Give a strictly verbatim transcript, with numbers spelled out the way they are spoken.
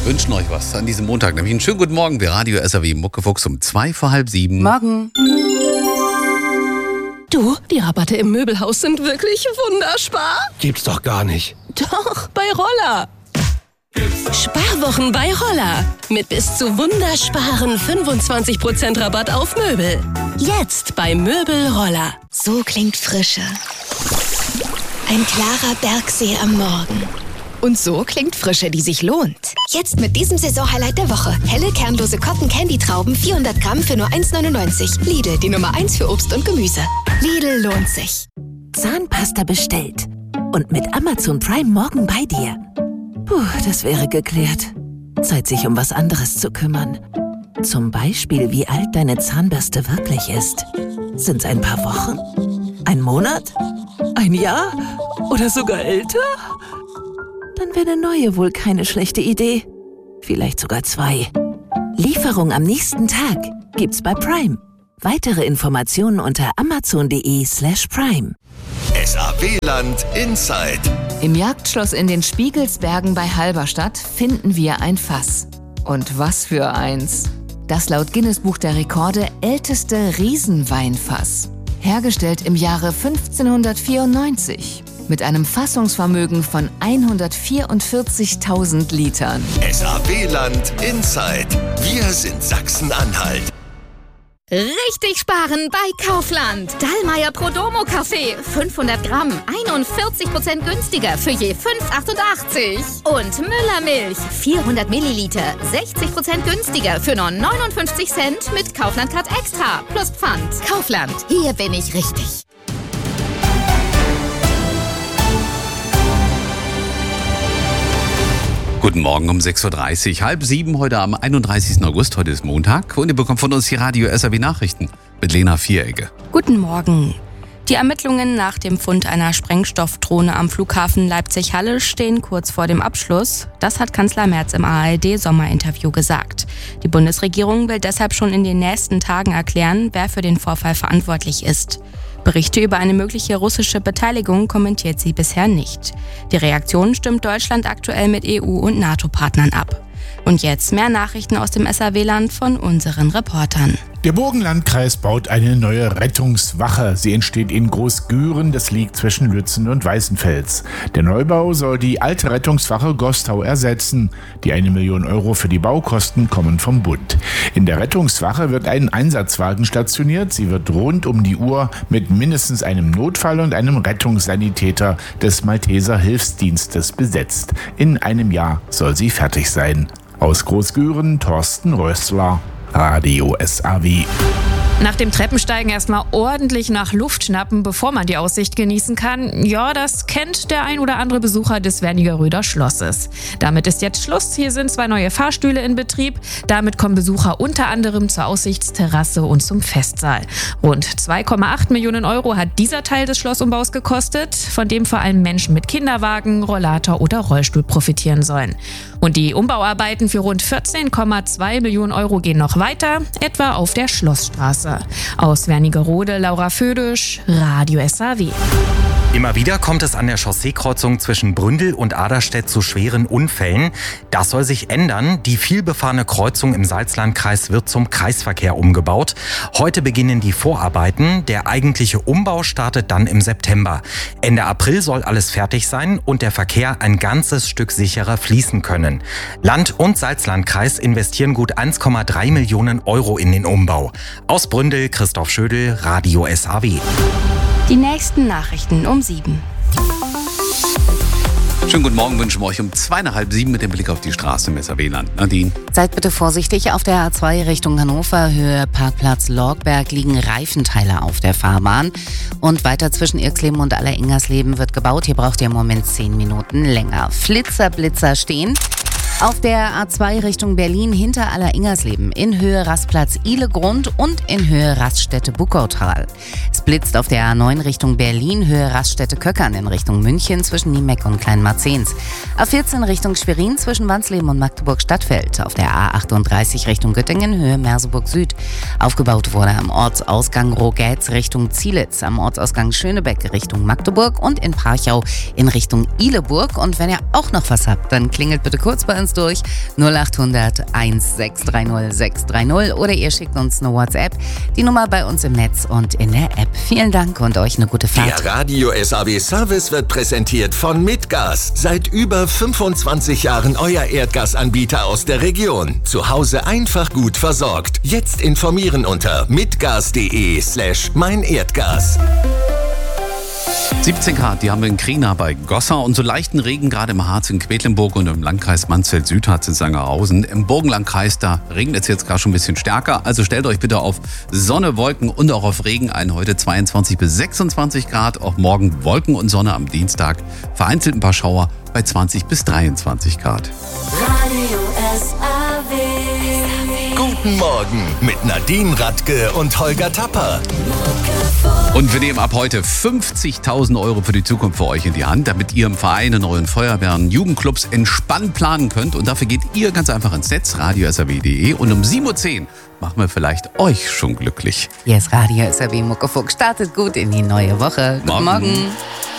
wünschen euch was an diesem Montag. Nämlich einen schönen guten Morgen. Wir Radio S R W Muckefuchs um zwei vor halb sieben. Morgen. Du, die Rabatte im Möbelhaus sind wirklich wunderspar. Gibt's doch gar nicht. Doch, bei Roller. Sparwochen bei Roller. Mit bis zu wundersparen fünfundzwanzig Prozent Rabatt auf Möbel. Jetzt bei Möbel Roller. So klingt Frische. Ein klarer Bergsee am Morgen. Und so klingt Frische, die sich lohnt. Jetzt mit diesem Saisonhighlight der Woche. Helle, kernlose Cotton-Candy-Trauben, vierhundert Gramm für nur eins neunundneunzig. Lidl, die Nummer eins für Obst und Gemüse. Lidl lohnt sich. Zahnpasta bestellt. Und mit Amazon Prime morgen bei dir. Puh, das wäre geklärt. Zeit, sich um was anderes zu kümmern. Zum Beispiel, wie alt deine Zahnbürste wirklich ist. Sind's ein paar Wochen? Ein Monat? Ein Jahr? Oder sogar älter? Dann wäre eine neue wohl keine schlechte Idee. Vielleicht sogar zwei. Lieferung am nächsten Tag gibt's bei Prime. Weitere Informationen unter amazon.de slash prime. S R W-Land Inside. Im Jagdschloss in den Spiegelsbergen bei Halberstadt finden wir ein Fass. Und was für eins. Das laut Guinness-Buch der Rekorde älteste Riesenweinfass. Hergestellt im Jahre fünfzehnhundertvierundneunzig. Mit einem Fassungsvermögen von hundertvierundvierzigtausend Litern. S R W-Land Inside. Wir sind Sachsen-Anhalt. Richtig sparen bei Kaufland. Dallmayr Prodomo Kaffee. fünfhundert Gramm. einundvierzig Prozent günstiger für je fünf achtundachtzig. Und Müller Milch. vierhundert Milliliter. sechzig Prozent günstiger für nur neunundfünfzig Cent mit Kaufland Card Extra. Plus Pfand. Kaufland. Hier bin ich richtig. Guten Morgen um sechs Uhr dreißig, halb sieben heute am einunddreißigsten August. Heute ist Montag und ihr bekommt von uns die Radio S R W Nachrichten mit Lena Vierecke. Guten Morgen. Die Ermittlungen nach dem Fund einer Sprengstoffdrohne am Flughafen Leipzig-Halle stehen kurz vor dem Abschluss. Das hat Kanzler Merz im A R D-Sommerinterview gesagt. Die Bundesregierung will deshalb schon in den nächsten Tagen erklären, wer für den Vorfall verantwortlich ist. Berichte über eine mögliche russische Beteiligung kommentiert sie bisher nicht. Die Reaktion stimmt Deutschland aktuell mit E U- und NATO-Partnern ab. Und jetzt mehr Nachrichten aus dem S R W-Land von unseren Reportern. Der Burgenlandkreis baut eine neue Rettungswache. Sie entsteht in Großgüren, das liegt zwischen Lützen und Weißenfels. Der Neubau soll die alte Rettungswache Gostau ersetzen. Die eine Million Euro für die Baukosten kommen vom Bund. In der Rettungswache wird ein Einsatzwagen stationiert. Sie wird rund um die Uhr mit mindestens einem Notfall und einem Rettungssanitäter des Malteser Hilfsdienstes besetzt. In einem Jahr soll sie fertig sein. Aus Großgüren, Thorsten Rössler, Radio S R W. Nach dem Treppensteigen erstmal ordentlich nach Luft schnappen, bevor man die Aussicht genießen kann. Ja, das kennt der ein oder andere Besucher des Wernigeröder Schlosses. Damit ist jetzt Schluss. Hier sind zwei neue Fahrstühle in Betrieb. Damit kommen Besucher unter anderem zur Aussichtsterrasse und zum Festsaal. Rund zwei Komma acht Millionen Euro hat dieser Teil des Schlossumbaus gekostet, von dem vor allem Menschen mit Kinderwagen, Rollator oder Rollstuhl profitieren sollen. Und die Umbauarbeiten für rund vierzehn Komma zwei Millionen Euro gehen noch weiter, etwa auf der Schlossstraße. Aus Wernigerode, Laura Födisch, Radio S R W. Immer wieder kommt es an der Chausseekreuzung zwischen Bründel und Aderstedt zu schweren Unfällen. Das soll sich ändern. Die vielbefahrene Kreuzung im Salzlandkreis wird zum Kreisverkehr umgebaut. Heute beginnen die Vorarbeiten. Der eigentliche Umbau startet dann im September. Ende April soll alles fertig sein und der Verkehr ein ganzes Stück sicherer fließen können. Land- und Salzlandkreis investieren gut eins Komma drei Millionen Euro in den Umbau. Aus Bründel, Christoph Schödel, Radio S R W. Die nächsten Nachrichten um sieben. Schönen guten Morgen wünschen wir euch um zwei nach halb sieben mit dem Blick auf die Straße im S R W-Land. Nadine. Seid bitte vorsichtig. Auf der A zwei Richtung Hannover, Höhe Parkplatz Lorgberg, liegen Reifenteile auf der Fahrbahn. Und weiter zwischen Irxleben und Alleringersleben wird gebaut. Hier braucht ihr im Moment zehn Minuten länger. Flitzer, Blitzer stehen. Auf der A zwei Richtung Berlin hinter Alleringersleben in Höhe Rastplatz Ihlegrund und in Höhe Raststätte Buckautal. Es blitzt auf der A neun Richtung Berlin, Höhe Raststätte Köckern in Richtung München zwischen Niemeck und Kleinmarzens. A vierzehn Richtung Schwerin zwischen Wansleben und Magdeburg-Stadtfeld. Auf der A achtunddreißig Richtung Göttingen, Höhe Merseburg Süd. Aufgebaut wurde am Ortsausgang Rogetz Richtung Zielitz, am Ortsausgang Schönebeck Richtung Magdeburg und in Parchau in Richtung Ihleburg. Und wenn ihr auch noch was habt, dann klingelt bitte kurz bei uns uns durch. null acht hundert eins sechs drei null sechs drei null oder ihr schickt uns eine WhatsApp. Die Nummer bei uns im Netz und in der App. Vielen Dank und euch eine gute Fahrt. Der Radio S A W Service wird präsentiert von Mitgas. Seit über fünfundzwanzig Jahren euer Erdgasanbieter aus der Region. Zu Hause einfach gut versorgt. Jetzt informieren unter mitgas.de slash mein Erdgas. siebzehn Grad, die haben wir in Krina bei Gossa und so leichten Regen gerade im Harz in Quedlinburg und im Landkreis Mansfeld-Südharz in Sangerhausen. Im Burgenlandkreis, da regnet es jetzt gerade schon ein bisschen stärker. Also stellt euch bitte auf Sonne, Wolken und auch auf Regen ein. Heute zweiundzwanzig bis sechsundzwanzig Grad, auch morgen Wolken und Sonne am Dienstag. Vereinzelt ein paar Schauer bei zwanzig bis dreiundzwanzig Grad. Radio S A W. Guten Morgen mit Nadine Radke und Holger Tapper. Und wir nehmen ab heute fünfzigtausend Euro für die Zukunft für euch in die Hand, damit ihr im Verein, in euren Feuerwehren, Jugendclubs entspannt planen könnt. Und dafür geht ihr ganz einfach ins Netz, radio s a w punkt d e. Und um sieben Uhr zehn machen wir vielleicht euch schon glücklich. Hier ist Radio S A W Muckefuck. Startet gut in die neue Woche. Guten Morgen. Morgen.